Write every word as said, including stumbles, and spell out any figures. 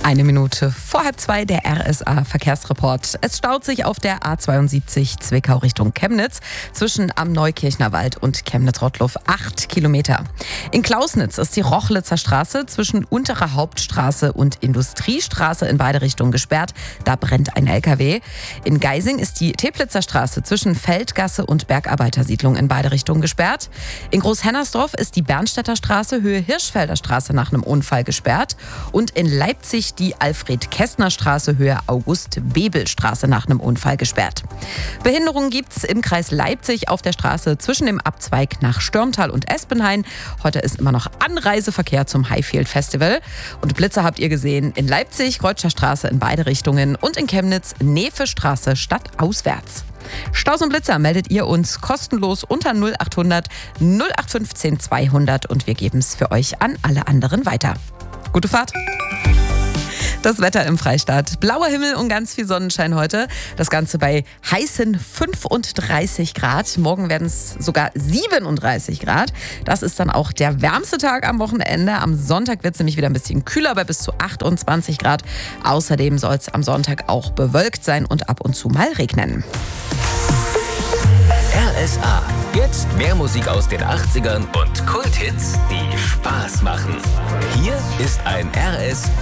Eine Minute vor halb zwei, der R S A-Verkehrsreport. Es staut sich auf der A zweiundsiebzig Zwickau Richtung Chemnitz zwischen am Neukirchner Wald und Chemnitz-Rottluff acht Kilometer. In Klausnitz ist die Rochlitzer Straße zwischen Unterer Hauptstraße und Industriestraße in beide Richtungen gesperrt. Da brennt ein L K W. In Geising ist die Teplitzer Straße zwischen Feldgasse und Bergarbeitersiedlung in beide Richtungen gesperrt. In Großhennersdorf ist die Bernstädter Straße Höhe Hirschfelder Straße nach einem Unfall gesperrt. Und in Leipzig die Alfred-Kästner-Straße Höhe August-Bebel-Straße nach einem Unfall gesperrt. Behinderungen gibt's im Kreis Leipzig auf der Straße zwischen dem Abzweig nach Stürmtal und Espenhain. Heute ist immer noch Anreiseverkehr zum Highfield Festival. Und Blitzer habt ihr gesehen in Leipzig, Kreuzer Straße in beide Richtungen und in Chemnitz Nefe Straße stadtauswärts. Staus und Blitzer meldet ihr uns kostenlos unter null achthundert null acht fünfzehn zweihundert und wir geben es für euch an alle anderen weiter. Gute Fahrt! Das Wetter im Freistaat. Blauer Himmel und ganz viel Sonnenschein heute. Das Ganze bei heißen fünfunddreißig Grad. Morgen werden es sogar siebenunddreißig Grad. Das ist dann auch der wärmste Tag am Wochenende. Am Sonntag wird es nämlich wieder ein bisschen kühler, bei bis zu achtundzwanzig Grad. Außerdem soll es am Sonntag auch bewölkt sein und ab und zu mal regnen. R S A. Jetzt mehr Musik aus den achtzigern und Kulthits, die Spaß machen. Hier ist ein R S